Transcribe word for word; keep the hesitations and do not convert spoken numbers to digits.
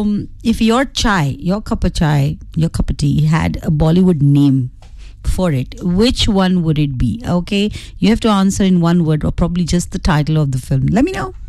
um, if your chai, your cup of chai, your cup of tea had a Bollywood name for it, which one would it be? Okay, you have to answer in one word or probably just the title of the film. Let me know.